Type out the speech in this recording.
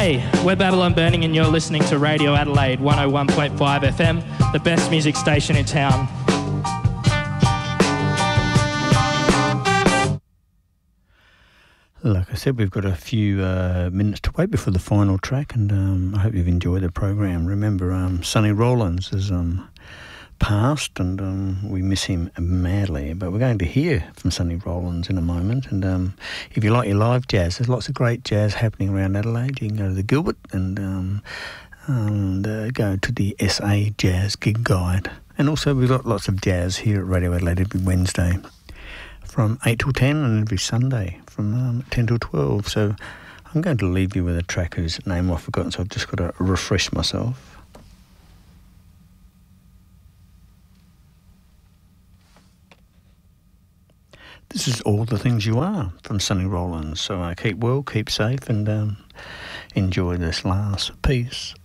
Hey, we're Babylon Burning and you're listening to Radio Adelaide 101.5 FM, the best music station in town. Like I said, we've got a few minutes to wait before the final track, and I hope you've enjoyed the program. Remember, Sonny Rollins has passed, and we miss him madly, but we're going to hear from Sonny Rollins in a moment. And if you like your live jazz, there's lots of great jazz happening around Adelaide. You can go to the Gilbert and go to the SA Jazz Gig Guide. And also we've got lots of jazz here at Radio Adelaide every Wednesday from 8 till 10, and every Sunday from 10 till 12. So I'm going to leave you with a track whose name I've forgotten, so I've just got to refresh myself. This is All the Things You Are from Sonny Rollins. So keep well, keep safe, and enjoy this last piece.